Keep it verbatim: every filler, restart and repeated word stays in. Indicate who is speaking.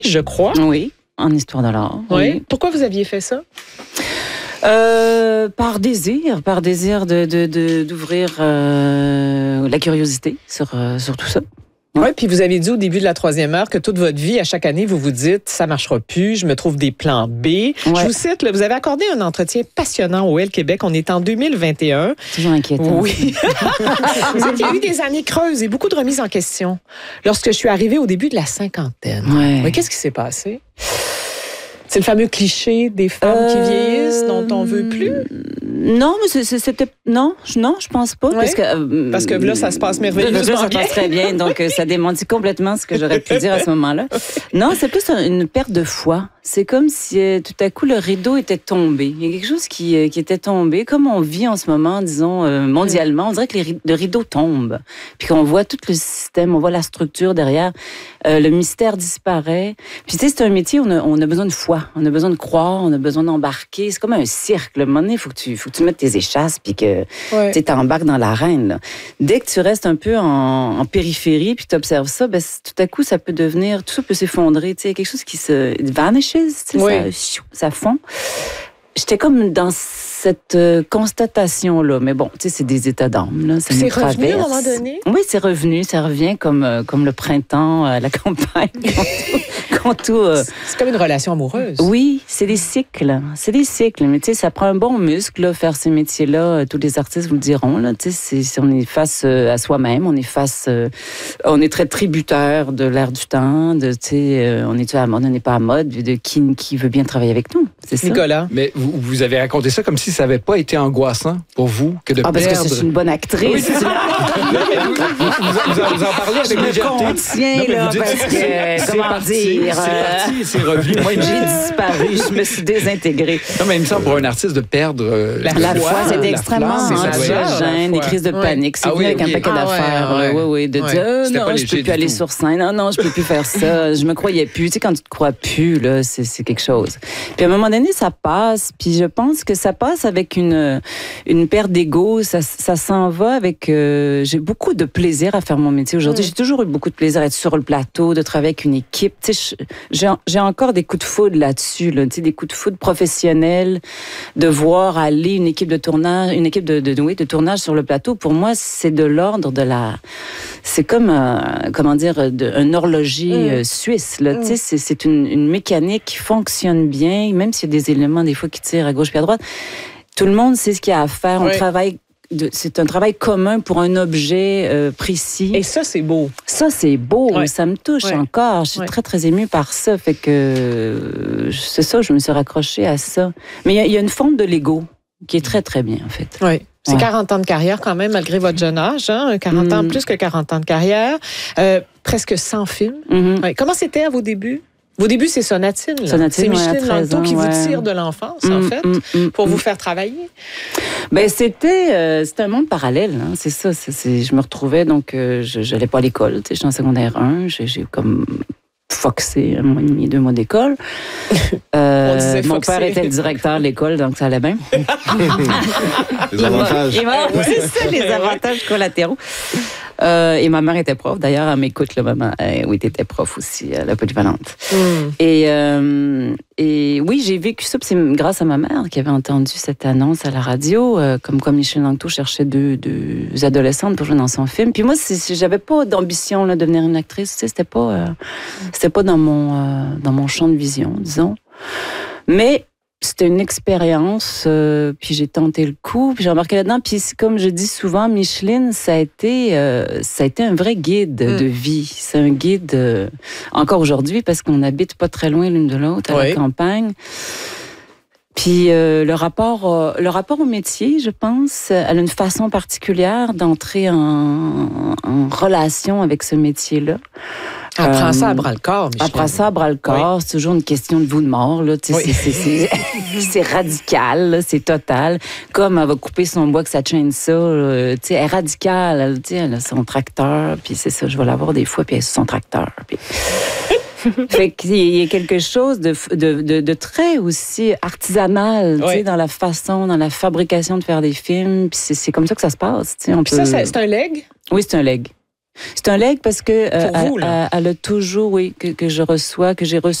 Speaker 1: je crois.
Speaker 2: Oui, en histoire de l'art.
Speaker 1: Oui.
Speaker 2: Oui.
Speaker 1: Pourquoi vous aviez fait ça?
Speaker 2: Euh, par désir, par désir de, de, de, d'ouvrir euh, la curiosité sur, euh, sur tout ça.
Speaker 1: Oui, puis vous avez dit au début de la troisième heure que toute votre vie, à chaque année, vous vous dites, ça marchera plus, je me trouve des plans B. Ouais. Je vous cite, là, vous avez accordé un entretien passionnant au Elle Québec. On est en deux mille vingt et un.
Speaker 2: Toujours inquiétant.
Speaker 1: Oui. Vous avez eu des années creuses et beaucoup de remises en question. Lorsque je suis arrivée au début de la cinquantaine,
Speaker 2: ouais.
Speaker 1: Oui, qu'est-ce qui s'est passé? C'est le fameux cliché des femmes euh, qui vieillissent dont on veut plus?
Speaker 2: Non, mais c'était... Non, non, je pense pas.
Speaker 1: Ouais.
Speaker 2: Parce que, euh,
Speaker 1: parce que là, ça se passe merveilleusement
Speaker 2: là, ça
Speaker 1: bien.
Speaker 2: passe très bien, donc ça démentit complètement ce que j'aurais pu dire à ce moment-là. Non, c'est plus une perte de foi. C'est comme si euh, tout à coup le rideau était tombé. Il y a quelque chose qui, euh, qui était tombé, comme on vit en ce moment, disons, euh, mondialement. On dirait que les, le rideau tombe, puis qu'on voit tout le système, on voit la structure derrière. Euh, le mystère disparaît. Puis tu sais, c'est un métier où on a, on a besoin de foi, on a besoin de croire, on a besoin d'embarquer. C'est comme un cirque. À un moment donné, il faut que tu, faut que tu mettes tes échasses, puis que ouais. tu t'embarques dans l'arène. Là. Dès que tu restes un peu en, en périphérie, puis tu observes ça, ben, tout à coup, ça peut devenir, tout ça peut s'effondrer. Tu sais, quelque chose qui se vanish. Oui. Ça, ça fond. J'étais comme dans cette euh, constatation-là. Mais bon, tu sais, c'est des états d'âme. Là. Ça
Speaker 1: c'est
Speaker 2: nous
Speaker 1: revenu
Speaker 2: traverse.
Speaker 1: à un moment donné?
Speaker 2: Oui, c'est revenu. Ça revient comme, euh, comme le printemps à la campagne. Quand tout, euh...
Speaker 1: C'est comme une relation amoureuse.
Speaker 2: Oui, c'est des cycles. C'est des cycles. Mais tu sais, ça prend un bon muscle, là, faire ces métiers-là. Tous les artistes vous le diront. Là. Tu sais, c'est, on est face à soi-même. On est face... Euh, on est très tributaire de l'air du temps. De, tu sais, euh, on est à la mode, on n'est pas à mode. De qui, qui veut bien travailler avec nous. C'est ça.
Speaker 1: Nicolas.
Speaker 3: Mais vous, vous avez raconté ça comme si ça n'avait pas été angoissant pour vous que de
Speaker 2: ah,
Speaker 3: perdre...
Speaker 2: parce que c'est une bonne actrice. Oui, c'est ça.
Speaker 3: vous, vous, vous, en, vous en parlez avec légèreté.
Speaker 2: Je me contiens, là, dites, parce que, comment
Speaker 3: parti,
Speaker 2: dire...
Speaker 3: C'est parti, c'est revenu. Moi,
Speaker 2: j'ai disparu, je me suis désintégrée.
Speaker 3: Non, mais il me semble pour un artiste de perdre euh,
Speaker 2: la, la foi, c'est la extrêmement anxiogène, des crises de panique. C'est ah, venu oui, avec okay. un paquet ah, d'affaires. Ouais, ouais. Oui, oui, de ouais. dire, oh, non, je peux plus aller tout. Sur scène. Non, non, je peux plus faire ça. Je me croyais plus. Tu sais, quand tu te crois plus, là, c'est, c'est quelque chose. Puis à un moment donné, ça passe. Puis je pense que ça passe avec une, une perte d'ego. Ça, ça s'en va avec... Euh, j'ai beaucoup de plaisir à faire mon métier aujourd'hui. Mm. J'ai toujours eu beaucoup de plaisir à être sur le plateau, de travailler avec une équipe. Tu sais, j'ai, j'ai encore des coups de foudre là-dessus, là, tu sais, des coups de foudre professionnels, de voir aller une équipe de tournage, une équipe de, de, de, oui, de tournage sur le plateau. Pour moi, c'est de l'ordre de la... C'est comme, un, comment dire, de, un horloger mm. suisse, là, mm. tu sais, c'est, c'est une, une mécanique qui fonctionne bien, même s'il y a des éléments, des fois, qui tirent à gauche puis à droite. Tout le monde sait ce qu'il y a à faire. On oui. travaille... De, c'est un travail commun pour un objet euh, précis.
Speaker 1: Et ça, c'est beau.
Speaker 2: Ça, c'est beau. Ouais. Ça me touche ouais. encore. Je suis ouais. très, très émue par ça. Fait que euh, c'est ça, je me suis raccrochée à ça. Mais il y, y a une forme de l'ego qui est très, très bien, en fait.
Speaker 1: Oui. C'est ouais. quarante ans de carrière quand même, malgré votre jeune âge. Hein? quarante mm. ans, plus que quarante ans de carrière. Euh, presque cent films. Mm-hmm. Ouais. Comment c'était à vos débuts? Vos débuts, c'est Sonatine. Là. Sonatine c'est Micheline ouais, Langto qui ouais. vous tire de l'enfance, mmh, en fait, mmh, mmh, pour mmh. vous faire travailler.
Speaker 2: Ben c'était, euh, c'était un monde parallèle. Hein, c'est ça. C'est, c'est, je me retrouvais, donc, euh, je n'allais pas à l'école. J'étais en secondaire un. J'ai, j'ai comme foxé un mois et demi, deux mois d'école. Euh,
Speaker 1: On disait
Speaker 2: mon
Speaker 1: foxé.
Speaker 2: père était le directeur de l'école, donc ça allait bien.
Speaker 4: Les avantages.
Speaker 2: Il m'a, il m'a, c'est ça, les avantages collatéraux. Euh, et ma mère était prof. D'ailleurs, elle m'écoute, là, maman. Euh, oui, t'étais prof aussi, à la Polyvalente. Mm. Et, euh, et oui, j'ai vécu ça. C'est grâce à ma mère qui avait entendu cette annonce à la radio, euh, comme quoi Micheline Langto cherchait deux, deux adolescentes pour jouer dans son film. Puis moi, c'est, j'avais pas d'ambition là, de devenir une actrice. Tu sais, c'était pas, euh, c'était pas dans mon, euh, dans mon champ de vision, disons. Mais c'était une expérience, euh, puis j'ai tenté le coup, puis j'ai embarqué là-dedans. Puis comme je dis souvent, Micheline, ça a été, euh, ça a été un vrai guide mm. de vie. C'est un guide, euh, encore aujourd'hui, parce qu'on n'habite pas très loin l'une de l'autre, à oui. la campagne. Puis euh, le rapport, euh, le rapport au métier, je pense, elle a une façon particulière d'entrer en, en relation avec ce métier-là.
Speaker 1: Elle euh, prend ça à bras-le-corps, Micheline.
Speaker 2: Elle prend ça à bras-le-corps. Oui. C'est toujours une question de vie de mort. Là. Oui. C'est, c'est, c'est, c'est radical, là. C'est total. Comme elle va couper son bois, que ça chaîne ça. Là. Elle est radicale. Elle, elle a son tracteur. Puis c'est ça, je vais la voir des fois, puis elle est sur son tracteur. Puis... fait qu'il y a quelque chose de, de, de, de très aussi artisanal, oui. dans la façon, dans la fabrication de faire des films. Puis c'est, c'est comme ça que ça se passe. On
Speaker 1: puis
Speaker 2: peut...
Speaker 1: ça, c'est, c'est un leg?
Speaker 2: Oui, c'est un leg. C'est un leg parce que
Speaker 1: Pour
Speaker 2: euh,
Speaker 1: vous, là.
Speaker 2: elle, elle a toujours, oui, que, que je reçois, que j'ai reçu